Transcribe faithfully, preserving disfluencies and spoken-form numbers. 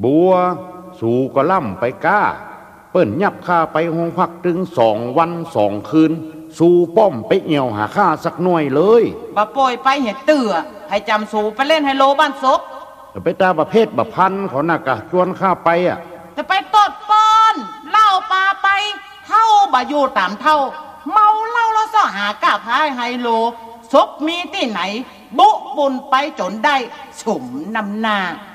บัวสู่ก็ล่ำไปก้าเปิ้นยับข้าไปห้องพักถึงสองวันสองคืนสู่ป้อมไปเอี่ยวหาข้าสักหน่อยเลยบ่ป่วยไปเห็ดเตื่อให้จำสู่ไปเล่นไฮโลบ้านซบไปตาประเภทบะพันเขาน่ะกะชวนข้าไปอ่ะจะไปตดปอนเล่าปลาไปเท่าบาอยู่ตามเท่าเมาเล่าแล้วซ่อหากาพายไฮโลซบมีที่ไหนบุบุญไปจนได้สมนำหน้า